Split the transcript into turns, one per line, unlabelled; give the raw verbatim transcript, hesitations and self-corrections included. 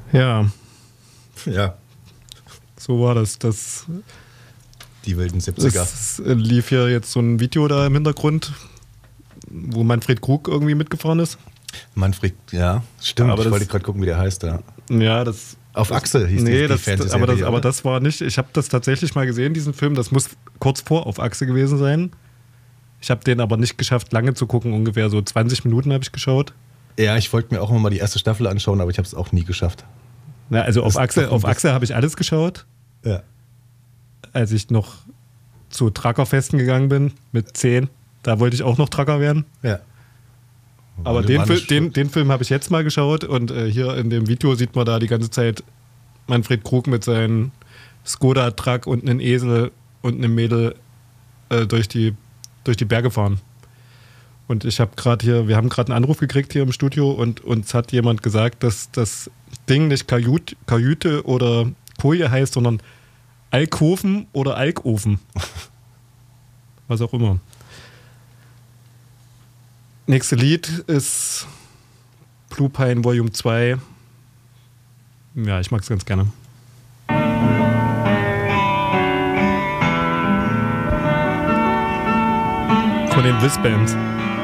Ja.
Ja.
So war das. Das,
Die wilden siebziger.
es lief hier jetzt so ein Video da im Hintergrund, wo Manfred Krug irgendwie mitgefahren ist.
Manfred, ja, stimmt.
Aber
ich
das-
wollte gerade gucken, wie der heißt da.
Ja, das.
Auf Achse hieß
Nee,
die, die
das,
Fernsehserie.
aber, das, aber
oder?
das war nicht. Ich habe das tatsächlich mal gesehen, diesen Film. Das muss kurz vor Auf Achse gewesen sein. Ich habe den aber nicht geschafft, lange zu gucken. Ungefähr so zwanzig Minuten habe ich geschaut.
Ja, ich wollte mir auch immer mal die erste Staffel anschauen, aber ich habe es auch nie geschafft.
Na, also
Das
auf Achse,
doch
auf
ein
Achse habe ich alles geschaut.
Ja.
Als ich noch zu Truckerfesten gegangen bin mit zehn, da wollte ich auch noch Trucker werden.
Ja.
Aber
War
den,
eine
Fil- den, den Film habe ich jetzt mal geschaut und äh, hier in dem Video sieht man da die ganze Zeit Manfred Krug mit seinem Skoda-Truck und einem Esel und einem Mädel äh, durch, die, durch die Berge fahren. Und ich habe gerade hier, wir haben gerade einen Anruf gekriegt hier im Studio und uns hat jemand gesagt, dass das Ding nicht Kajüt, Kajüte oder Koje heißt, sondern Alkoven oder Alkofen. Was auch immer. Nächste Lied ist Blue Pine Volume zwei. Ja, ich mag es ganz gerne. Von den Wiz Bands.